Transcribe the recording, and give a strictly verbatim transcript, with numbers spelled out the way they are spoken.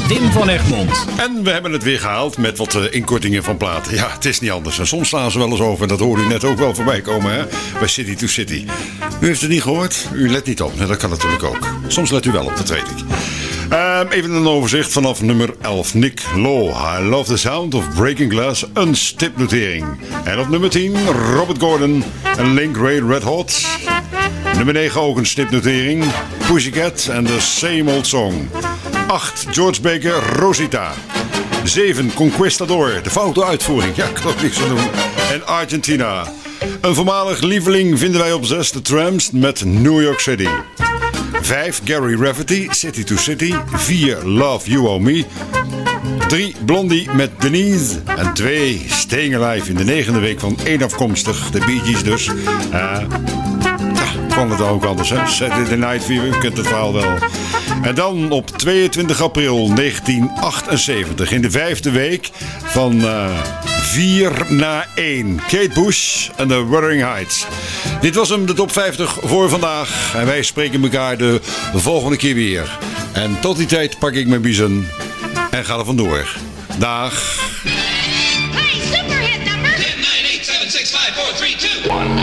Tim van Egmond. En we hebben het weer gehaald met wat uh, inkortingen van platen. Ja, het is niet anders. En soms slaan ze wel eens over. En dat hoorde u net ook wel voorbij komen, hè? Bij City to City. U heeft het niet gehoord? U let niet op. Nou, dat kan natuurlijk ook. Soms let u wel op, dat weet ik. Um, even een overzicht vanaf nummer elf. Nick Lowe, I Love the Sound of Breaking Glass, een stipnotering. En op nummer tien, Robert Gordon en Link Ray Red Hot. Nummer negen ook een stipnotering. Pussycat en The Same Old Song. acht, George Baker, Rosita. zeven, Conquistador, de foute uitvoering. Ja, ik kan ook niks aan doen. En Argentina. Een voormalig lieveling vinden wij op zes, The Tramps met New York City. vijf, Gary Rafferty, City to City. vier, Love You Owe Me. drie, Blondie met Denise. En twee, Staying Alive in de negende week van één afkomstig. De Bee Gees dus. Uh, ja, kan het ook anders, hè? Saturday Night Fever, u kent het verhaal wel. En dan op tweeëntwintig april negentien achtenzeventig, in de vijfde week van uh, vier naar één. Kate Bush en de Wuthering Heights. Dit was hem, de top vijftig voor vandaag. En wij spreken elkaar de volgende keer weer. En tot die tijd pak ik mijn biezen en ga er vandoor. Dag. Hey, superhit number! ten, nine, eight, seven, six, five, four, three, two, one.